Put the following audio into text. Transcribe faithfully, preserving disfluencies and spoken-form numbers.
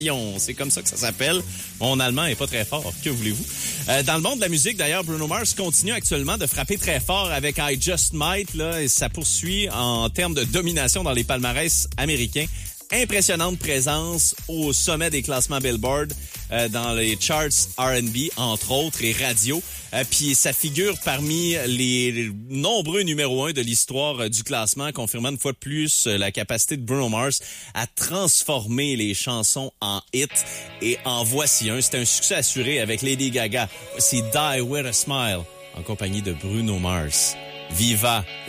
C'est comme ça que ça s'appelle. Mon allemand est pas très fort, que voulez-vous? Euh, dans le monde de la musique, d'ailleurs, Bruno Mars continue actuellement de frapper très fort avec I Just Might, là, et ça poursuit en termes de domination dans les palmarès américains. Impressionnante présence au sommet des classements Billboard, euh, dans les charts R and B, entre autres, et radio. Euh, Puis ça figure parmi les nombreux numéros un de l'histoire euh, du classement, confirmant une fois de plus euh, la capacité de Bruno Mars à transformer les chansons en hits. Et en voici un. C'est un succès assuré avec Lady Gaga. C'est Die With A Smile, en compagnie de Bruno Mars. Viva